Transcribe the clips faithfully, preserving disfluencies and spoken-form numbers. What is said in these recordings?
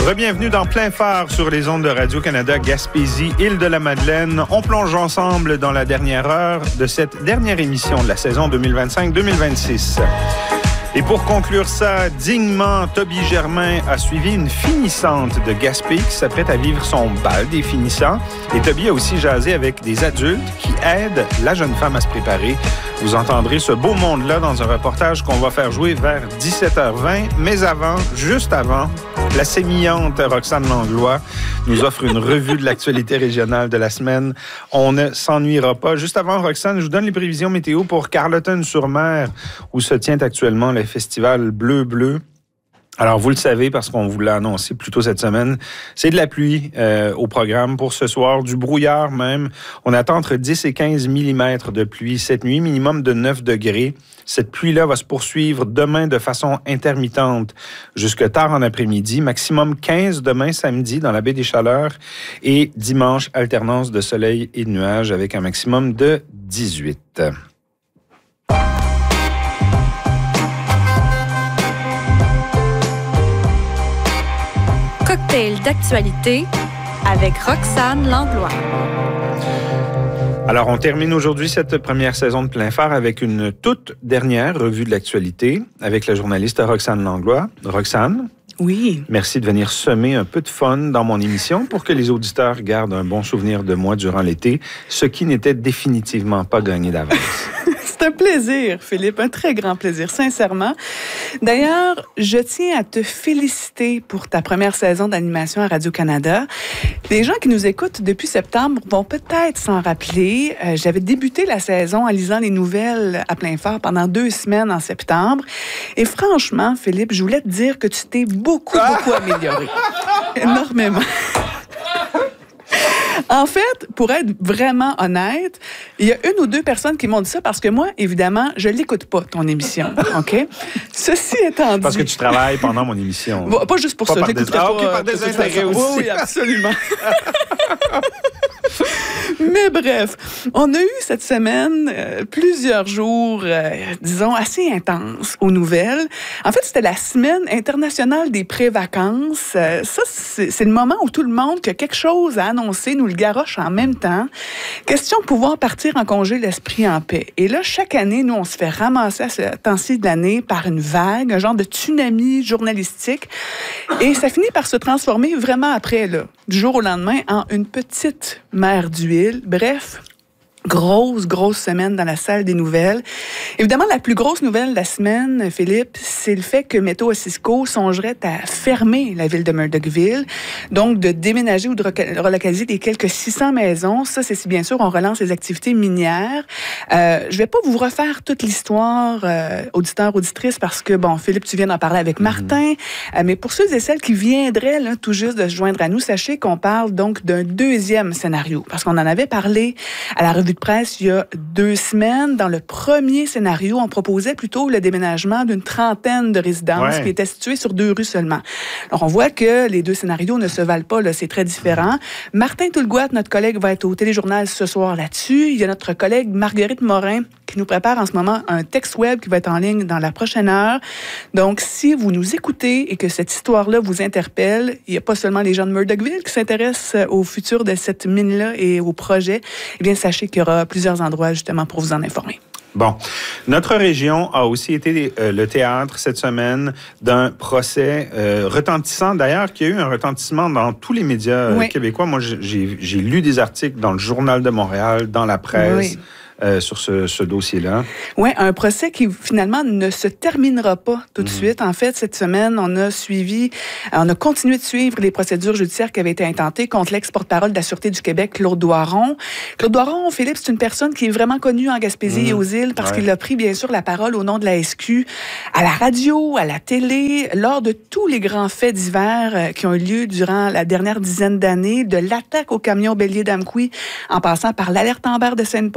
Re-bienvenue dans Plein Phare sur les ondes de Radio-Canada Gaspésie, Île-de-la-Madeleine. On plonge ensemble dans la dernière heure de cette dernière émission de la saison deux mille vingt-cinq deux mille vingt-six. Et pour conclure ça dignement, Toby Germain a suivi une finissante de Gaspé qui s'apprête à vivre son bal des finissants. Et Toby a aussi jasé avec des adultes qui aident la jeune femme à se préparer. Vous entendrez ce beau monde-là dans un reportage qu'on va faire jouer vers dix-sept heures vingt. Mais avant, juste avant, la sémillante Roxane Langlois nous offre une revue de l'actualité régionale de la semaine. On ne s'ennuiera pas. Juste avant, Roxane, je vous donne les prévisions météo pour Carleton-sur-Mer, où se tient actuellement le festival Bleu Bleu. Alors, vous le savez parce qu'on vous l'a annoncé plus tôt cette semaine, c'est de la pluie euh, au programme pour ce soir, du brouillard même. On attend entre dix et quinze millimètres de pluie cette nuit, minimum de neuf degrés. Cette pluie-là va se poursuivre demain de façon intermittente jusque tard en après-midi. Maximum quinze demain samedi dans la baie des Chaleurs et dimanche, alternance de soleil et de nuages avec un maximum de dix-huit. Cocktail d'actualité avec Roxane Langlois. Alors, on termine aujourd'hui cette première saison de Plein Phare avec une toute dernière revue de l'actualité avec la journaliste Roxane Langlois. Roxane? Oui. Merci de venir semer un peu de fun dans mon émission pour que les auditeurs gardent un bon souvenir de moi durant l'été, ce qui n'était définitivement pas gagné d'avance. C'est un plaisir, Philippe, un très grand plaisir, sincèrement. D'ailleurs, je tiens à te féliciter pour ta première saison d'animation à Radio-Canada. Les gens qui nous écoutent depuis septembre vont peut-être s'en rappeler. Euh, j'avais débuté la saison en lisant les nouvelles à Plein Phare pendant deux semaines en septembre. Et franchement, Philippe, je voulais te dire que tu t'es beaucoup, beaucoup amélioré. Énormément. En fait, pour être vraiment honnête, il y a une ou deux personnes qui m'ont dit ça parce que moi, évidemment, je l'écoute pas, ton émission, OK? Ceci étant dit... Parce que tu travailles pendant mon émission. Bon, pas juste pour pas ça, par je l'écouterai des... pas. Ah, OK, par des intérêts aussi. Oui, oui, absolument. Mais bref, on a eu cette semaine euh, plusieurs jours, euh, disons, assez intenses aux nouvelles. En fait, c'était la semaine internationale des pré-vacances. Euh, ça, c'est, c'est le moment où tout le monde qui a quelque chose à annoncer nous le garoche en même temps. Question de pouvoir partir en congé l'esprit en paix. Et là, chaque année, nous, on se fait ramasser à ce temps-ci de l'année par une vague, un genre de tsunami journalistique. Et ça finit par se transformer vraiment après, là, du jour au lendemain, en une petite mer d'huile. Bref, grosse, grosse semaine dans la salle des nouvelles. Évidemment, la plus grosse nouvelle de la semaine, Philippe, c'est le fait que Météo Cisco songerait à fermer la ville de Murdochville, donc de déménager ou de relocaliser les quelques six cents maisons. Ça, c'est si bien sûr on relance les activités minières. Euh, je vais pas vous refaire toute l'histoire, euh, auditeurs, auditrices, parce que, bon, Philippe, tu viens d'en parler avec Martin, mm-hmm. euh, mais pour ceux et celles qui viendraient là, tout juste de se joindre à nous, sachez qu'on parle donc d'un deuxième scénario, parce qu'on en avait parlé à la revue de presse il y a deux semaines. Dans le premier scénario, on proposait plutôt le déménagement d'une trentaine de résidences ouais. qui étaient situées sur deux rues seulement. Alors, on voit que les deux scénarios ne se valent pas, là, c'est très différent. Martin Toulgouat, notre collègue, va être au téléjournal ce soir là-dessus. Il y a notre collègue Marguerite Morin qui nous prépare en ce moment un texte web qui va être en ligne dans la prochaine heure. Donc, si vous nous écoutez et que cette histoire-là vous interpelle, il n'y a pas seulement les gens de Murdochville qui s'intéressent au futur de cette mine-là et au projet, eh bien, sachez qu'il y aura plusieurs endroits justement pour vous en informer. Bon, notre région a aussi été euh, le théâtre cette semaine d'un procès euh, retentissant, d'ailleurs, qui a eu un retentissement dans tous les médias oui. québécois. Moi, j'ai, j'ai lu des articles dans le Journal de Montréal, dans la presse. Oui. Euh, sur ce, ce dossier-là. Oui, un procès qui finalement ne se terminera pas tout de mmh. suite. En fait, cette semaine, on a suivi, on a continué de suivre les procédures judiciaires qui avaient été intentées contre l'ex-porte-parole de la Sûreté du Québec, Claude Doiron. Claude Doiron, Philippe, c'est une personne qui est vraiment connue en Gaspésie mmh. et aux îles parce ouais. qu'il a pris, bien sûr, la parole au nom de la S Q à la radio, à la télé, lors de tous les grands faits divers euh, qui ont eu lieu durant la dernière dizaine d'années, de l'attaque au camion bélier d'Amqui, en passant par l'alerte Amber de Saint-Paul. Il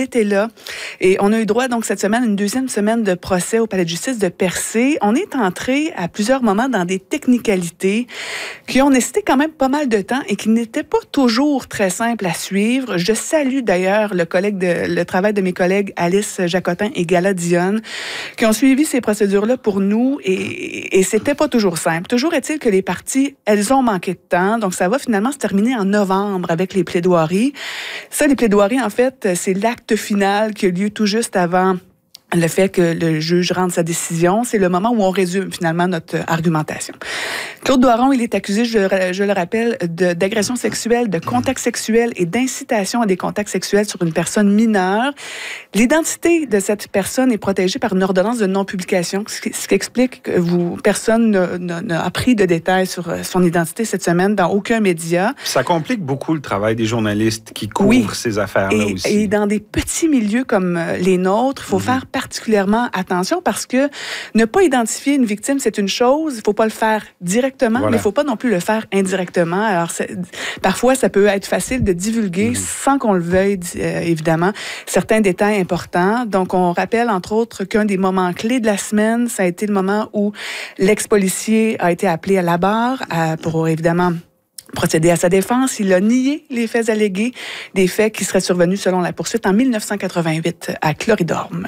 était là. Et on a eu droit, donc, cette semaine, à une deuxième semaine de procès au palais de justice de Percé. On est entré à plusieurs moments dans des technicalités qui ont nécessité quand même pas mal de temps et qui n'étaient pas toujours très simples à suivre. Je salue d'ailleurs le collègue de, le travail de mes collègues Alice Jacotin et Gala Dionne qui ont suivi ces procédures-là pour nous et, et c'était pas toujours simple. Toujours est-il que les parties, elles ont manqué de temps, donc ça va finalement se terminer en novembre avec les plaidoiries. Ça, les plaidoiries, en fait, c'est l'acte final qui a lieu tout juste avant le fait que le juge rende sa décision. C'est le moment où on résume finalement notre argumentation. Claude Doiron, il est accusé, je, je le rappelle, de, d'agression sexuelle, de contact sexuel et d'incitation à des contacts sexuels sur une personne mineure. L'identité de cette personne est protégée par une ordonnance de non-publication, ce qui, ce qui explique que vous, personne n'a, n'a, n'a appris de détails sur son identité cette semaine dans aucun média. Ça complique beaucoup le travail des journalistes qui couvrent oui. ces affaires-là et, aussi. Et dans des petits milieux comme les nôtres, il faut mmh. faire particulièrement attention parce que ne pas identifier une victime, c'est une chose. Il ne faut pas le faire directement, voilà. mais il ne faut pas non plus le faire indirectement. Alors, parfois, ça peut être facile de divulguer mmh. sans qu'on le veuille, euh, évidemment, certains détails importants. Donc, on rappelle, entre autres, qu'un des moments clés de la semaine, ça a été le moment où l'ex-policier a été appelé à la barre à, pour, évidemment, procéder à sa défense. Il a nié les faits allégués, des faits qui seraient survenus selon la poursuite en dix-neuf cent quatre-vingt-huit à Cloridorme.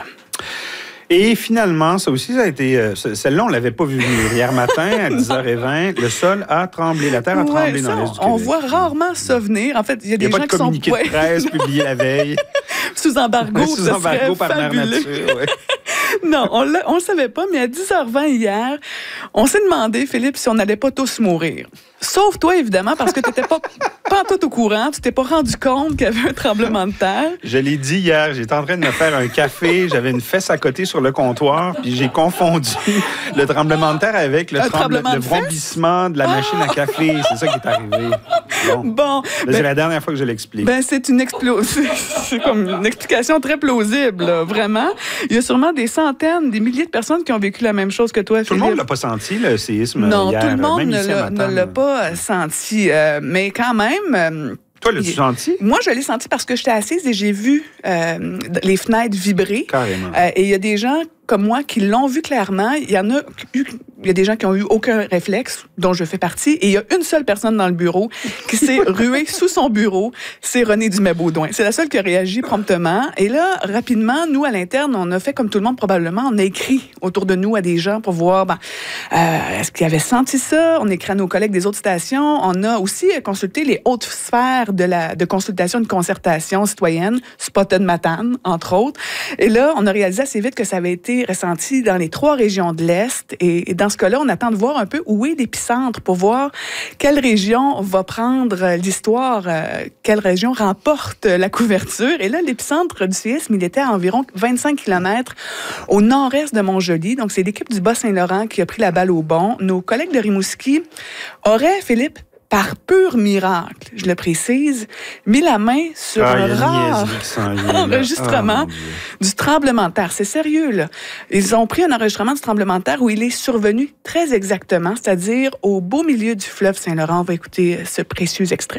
Et finalement, ça aussi, ça a été... Euh, celle-là, on ne l'avait pas vu venir. Hier matin, à dix heures vingt, le sol a tremblé, la terre a tremblé ouais, ça, dans l'Est du Québec. On voit rarement ça venir. En fait, il y a des il y a gens pas de qui sont... Il n'y a pas de communiqué de presse publié la veille. Sous embargo, ouais, sous embargo par Mère Nature, ouais. Non, on ne le savait pas, mais à dix heures vingt hier, on s'est demandé, Philippe, si on n'allait pas tous mourir. Sauf toi, évidemment, parce que tu n'étais pas, pas tout au courant, tu t'es pas rendu compte qu'il y avait un tremblement de terre. Je l'ai dit hier, j'étais en train de me faire un café, j'avais une fesse à côté sur le comptoir, puis j'ai confondu le tremblement de terre avec le, tremble, le vrombissement de la machine à café. C'est ça qui est arrivé. Bon, bon ben, c'est la dernière fois que je l'explique. Ben, c'est une explosion. C'est comme une explication très plausible, là, vraiment. Il y a sûrement des centaines, des milliers de personnes qui ont vécu la même chose que toi, Philippe. Tout le monde ne l'a pas senti, le séisme, non, hier. Non, tout le monde même ne, l'a, ne l'a pas senti. Euh, mais quand même... Euh, Toi, l'as-tu senti? Moi, je l'ai senti parce que j'étais assise et j'ai vu euh, les fenêtres vibrer. Carrément. Euh, et il y a des gens comme moi qui l'ont vu clairement. Il y en a eu... Il y a des gens qui ont eu aucun réflexe, dont je fais partie, et il y a une seule personne dans le bureau qui s'est ruée sous son bureau, c'est René Dumais-Baudouin. C'est la seule qui a réagi promptement. Et là, rapidement, nous, à l'interne, on a fait comme tout le monde probablement, on a écrit autour de nous à des gens pour voir, ben, euh, est-ce qu'ils avaient senti ça? On a écrit à nos collègues des autres stations. On a aussi consulté les hautes sphères de, la, de consultation, de concertation citoyenne, Spotted Matane, entre autres. Et là, on a réalisé assez vite que ça avait été ressenti dans les trois régions de l'Est. Et, et dans ce cas-là, on attend de voir un peu où est l'épicentre pour voir quelle région va prendre l'histoire, euh, quelle région remporte la couverture. Et là, l'épicentre du séisme, il était à environ vingt-cinq kilomètres au nord-est de Montjoly. Donc, c'est l'équipe du Bas-Saint-Laurent qui a pris la balle au bon. Nos collègues de Rimouski auraient, Philippe, par pur miracle, je le précise, mis la main sur ah, un rare enregistrement oh, du tremblement de terre. C'est sérieux, là. Ils ont pris un enregistrement du tremblement de terre où il est survenu très exactement, c'est-à-dire au beau milieu du fleuve Saint-Laurent. On va écouter ce précieux extrait.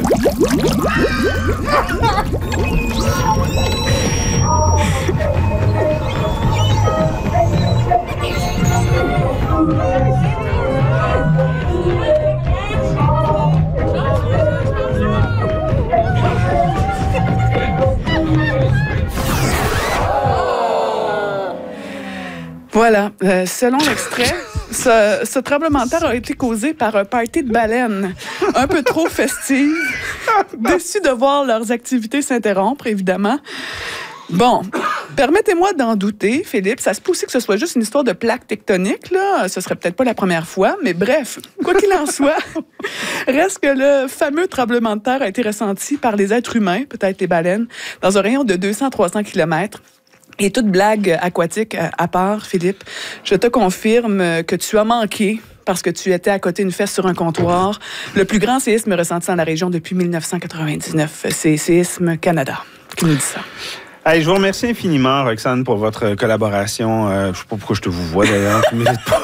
Voilà. Euh, selon l'extrait, ce, ce tremblement de terre a été causé par un party de baleines un peu trop festive, déçus de voir leurs activités s'interrompre, évidemment. Bon, permettez-moi d'en douter, Philippe. Ça se peut aussi que ce soit juste une histoire de plaque tectonique, là. Ce serait peut-être pas la première fois, mais bref, quoi qu'il en soit, reste que le fameux tremblement de terre a été ressenti par les êtres humains, peut-être les baleines, dans un rayon de deux cents à trois cents kilomètres. Et toute blague aquatique à part, Philippe, je te confirme que tu as manqué parce que tu étais à côté d'une fesse sur un comptoir. Le plus grand séisme ressenti dans la région depuis dix-neuf cent quatre-vingt-dix-neuf, c'est Séisme Canada qui nous dit ça. Hey, je vous remercie infiniment, Roxane, pour votre collaboration. Euh, je ne sais pas pourquoi je te vous vois, d'ailleurs. Tu mérites pas.